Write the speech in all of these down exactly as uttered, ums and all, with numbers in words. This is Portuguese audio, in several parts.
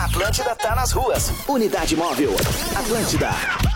Atlântida tá nas ruas. Unidade Móvel. Atlântida.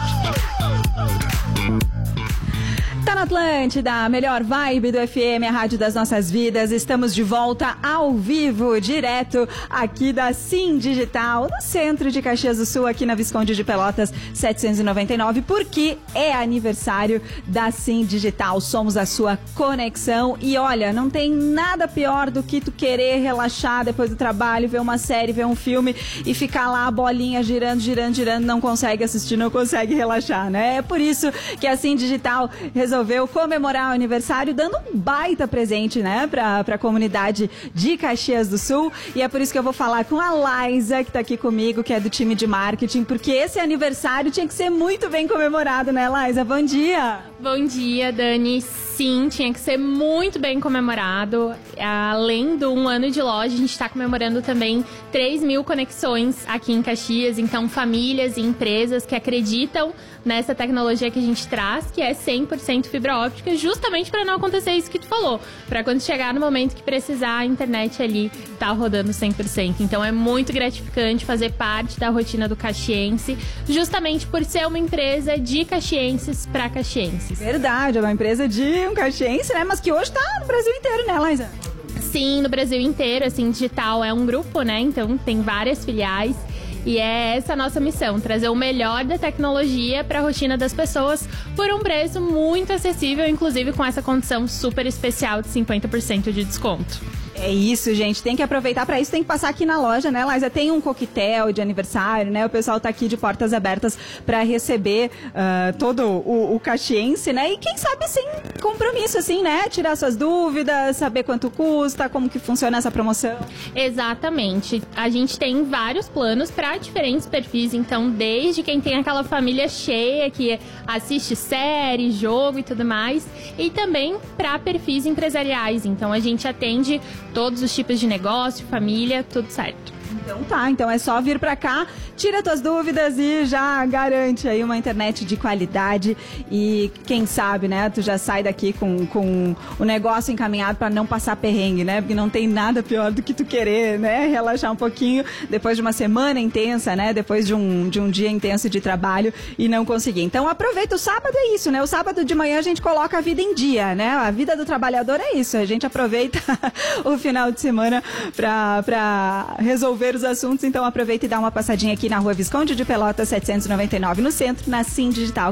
Tá na Atlântida, a melhor vibe do F M, a rádio das nossas vidas. Estamos de volta ao vivo, direto aqui da Sim Digital, no centro de Caxias do Sul, aqui na Visconde de Pelotas setecentos e noventa e nove, porque é aniversário da Sim Digital. Somos a sua conexão e olha, não tem nada pior do que tu querer relaxar depois do trabalho, ver uma série, ver um filme e ficar lá a bolinha girando, girando, girando, não consegue assistir, não consegue relaxar, né? É por isso que a Sim Digital resolveu resolveu comemorar o aniversário dando um baita presente, né, pra, pra comunidade de Caxias do Sul. E é por isso que eu vou falar com a Laisa, que tá aqui comigo, que é do time de marketing, porque esse aniversário tinha que ser muito bem comemorado, né, Laisa? Bom dia! Bom dia, Dani. Sim, tinha que ser muito bem comemorado. Além do um ano de loja, a gente está comemorando também três mil conexões aqui em Caxias. Então, famílias e empresas que acreditam nessa tecnologia que a gente traz, que é cem por cento fibra óptica, justamente para não acontecer isso que tu falou. Para quando chegar no momento que precisar, a internet ali tá rodando cem por cento. Então, é muito gratificante fazer parte da rotina do caxiense, justamente por ser uma empresa de caxienses para caxienses. Verdade, é uma empresa de um caxiense, né? Mas que hoje tá no Brasil inteiro, né, Laisa? Sim, no Brasil inteiro, assim, digital é um grupo, né? Então tem várias filiais. E é essa a nossa missão, trazer o melhor da tecnologia para a rotina das pessoas por um preço muito acessível, inclusive com essa condição super especial de cinquenta por cento de desconto. É isso, gente. Tem que aproveitar para isso, tem que passar aqui na loja, né, Laisa? Tem um coquetel de aniversário, né? O pessoal tá aqui de portas abertas para receber uh, todo o, o caxiense, né? E quem sabe sem compromisso, assim, né? Tirar suas dúvidas, saber quanto custa, como que funciona essa promoção. Exatamente. A gente tem vários planos para diferentes perfis, então desde quem tem aquela família cheia que assiste série, jogo e tudo mais, e também para perfis empresariais. Então a gente atende todos os tipos de negócio, família, tudo certo. Então tá, então é só vir pra cá, tira tuas dúvidas e já garante aí uma internet de qualidade e quem sabe, né, tu já sai daqui com, com o negócio encaminhado pra não passar perrengue, né, porque não tem nada pior do que tu querer, né, relaxar um pouquinho depois de uma semana intensa, né, depois de um, de um dia intenso de trabalho e não conseguir. Então aproveita, o sábado é isso, né, o sábado de manhã a gente coloca a vida em dia, né, a vida do trabalhador é isso, a gente aproveita o final de semana pra, pra resolver os assuntos, então aproveita e dá uma passadinha aqui na Rua Visconde de Pelotas setecentos e noventa e nove, no centro, na Sim Digital.